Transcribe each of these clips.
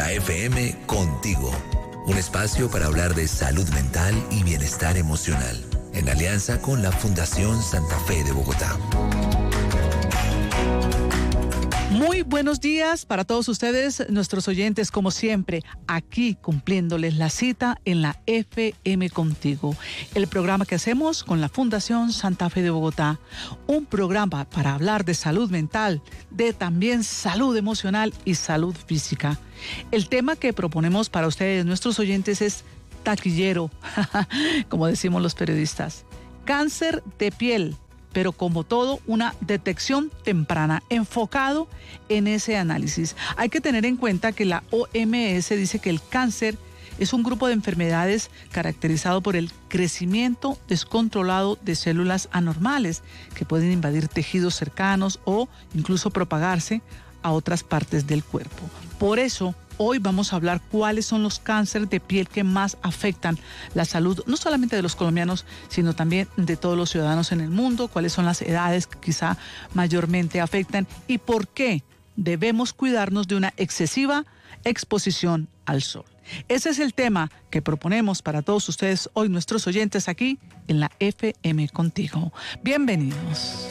La FM contigo. Un espacio para hablar de salud mental y bienestar emocional. En alianza con la Fundación Santa Fe de Bogotá. Muy buenos días para todos ustedes, nuestros oyentes, como siempre, aquí cumpliéndoles la cita en la FM Contigo, el programa que hacemos con la Fundación Santa Fe de Bogotá, un programa para hablar de salud mental, de también salud emocional y salud física. El tema que proponemos para ustedes, nuestros oyentes, es taquillero, como decimos los periodistas, cáncer de piel. Pero como todo, una detección temprana, enfocado en ese análisis. Hay que tener en cuenta que la OMS dice que el cáncer es un grupo de enfermedades caracterizado por el crecimiento descontrolado de células anormales que pueden invadir tejidos cercanos o incluso propagarse a otras partes del cuerpo. Por eso, hoy vamos a hablar cuáles son los cánceres de piel que más afectan la salud, no solamente de los colombianos, sino también de todos los ciudadanos en el mundo, cuáles son las edades que quizá mayormente afectan y por qué debemos cuidarnos de una excesiva exposición al sol. Ese es el tema que proponemos para todos ustedes hoy, nuestros oyentes, aquí en la FM Contigo. Bienvenidos.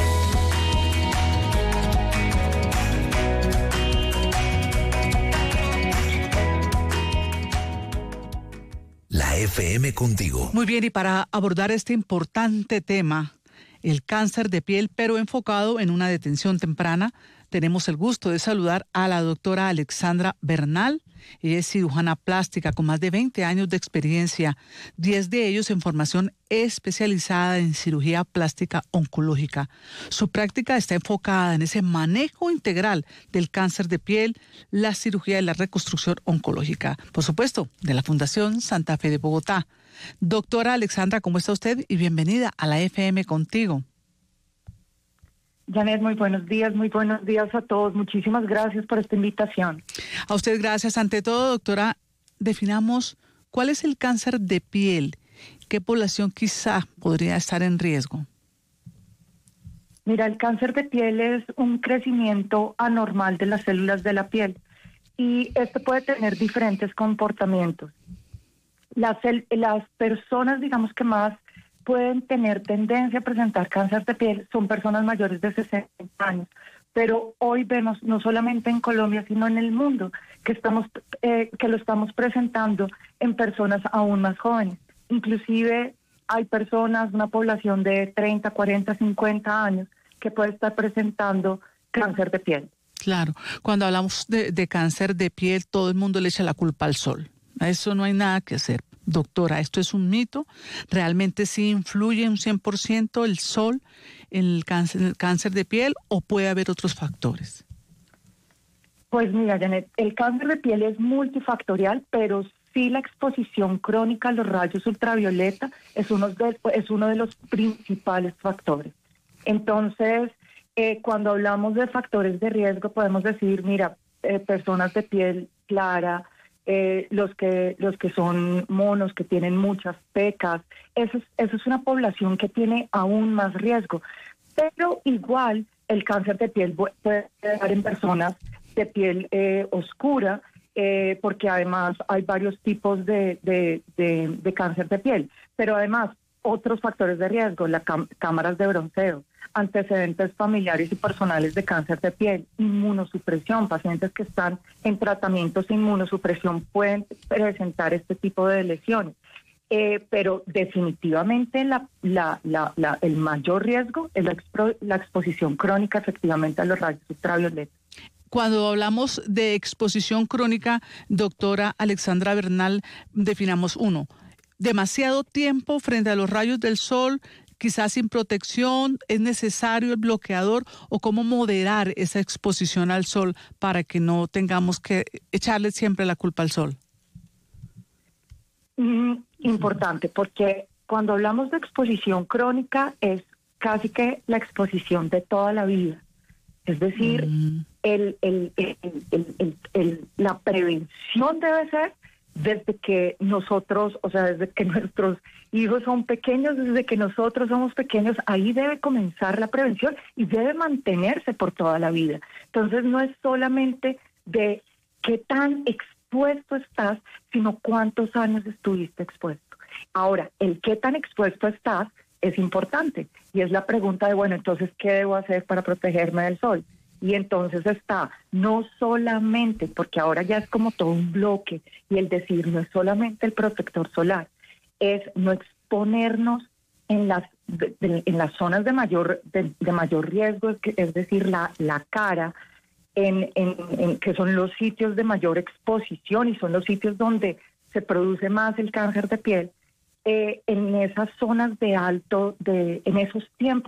La FM contigo. Muy bien, y para abordar este importante tema, el cáncer de piel, pero enfocado en una detención temprana, tenemos el gusto de saludar a la doctora Alexandra Bernal. Ella es cirujana plástica con más de 20 años de experiencia, 10 de ellos en formación especializada en cirugía plástica oncológica. Su práctica está enfocada en ese manejo integral del cáncer de piel, la cirugía y la reconstrucción oncológica, por supuesto, de la Fundación Santa Fe de Bogotá. Doctora Alexandra, ¿cómo está usted? Y bienvenida a la FM Contigo. Janet, muy buenos días a todos. Muchísimas gracias por esta invitación. A usted gracias. Ante todo, doctora, definamos cuál es el cáncer de piel. ¿Qué población quizá podría estar en riesgo? Mira, el cáncer de piel es un crecimiento anormal de las células de la piel y esto puede tener diferentes comportamientos. Las personas, digamos, que más pueden tener tendencia a presentar cáncer de piel son personas mayores de 60 años. Pero hoy vemos, no solamente en Colombia, sino en el mundo, que lo estamos presentando en personas aún más jóvenes. Inclusive hay personas, una población de 30, 40, 50 años, que puede estar presentando cáncer de piel. Claro, cuando hablamos de cáncer de piel, todo el mundo le echa la culpa al sol. A eso no hay nada que hacer. Doctora, ¿esto es un mito? ¿Realmente sí influye un 100% el sol en el cáncer de piel o puede haber otros factores? Pues mira, Janet, el cáncer de piel es multifactorial, pero sí la exposición crónica a los rayos ultravioleta es uno de los principales factores. Entonces, cuando hablamos de factores de riesgo, podemos decir, mira, personas de piel clara, los que son monos, que tienen muchas pecas, eso es una población que tiene aún más riesgo. Pero igual el cáncer de piel puede dar en personas de piel oscura, porque además hay varios tipos de cáncer de piel. Pero además, otros factores de riesgo, las cámaras de bronceo, antecedentes familiares y personales de cáncer de piel, inmunosupresión, pacientes que están en tratamientos de inmunosupresión pueden presentar este tipo de lesiones. Pero definitivamente el mayor riesgo es la exposición crónica efectivamente a los rayos ultravioletas. Cuando hablamos de exposición crónica, doctora Alexandra Bernal, definamos uno, demasiado tiempo frente a los rayos del sol, quizás sin protección, ¿es necesario el bloqueador o cómo moderar esa exposición al sol para que no tengamos que echarle siempre la culpa al sol? Importante, porque cuando hablamos de exposición crónica es casi que la exposición de toda la vida. Es decir, la prevención debe ser desde que nosotros, o sea, desde que nuestros hijos son pequeños, desde que nosotros somos pequeños, ahí debe comenzar la prevención y debe mantenerse por toda la vida. Entonces no es solamente de qué tan expuesto estás, sino cuántos años estuviste expuesto. Ahora, el qué tan expuesto estás es importante y es la pregunta de, bueno, entonces, ¿qué debo hacer para protegerme del sol? Y entonces está, no solamente, porque ahora ya es como todo un bloque, y el decir no es solamente el protector solar, es no exponernos en las zonas de mayor riesgo, es decir, la cara, en que son los sitios de mayor exposición y son los sitios donde se produce más el cáncer de piel, en esas zonas en esos tiempos